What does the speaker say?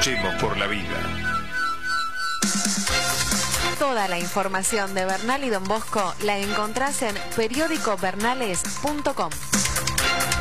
Luchemos por la vida. Toda la información de Bernal y Don Bosco la encontrás en periodicobernales.com.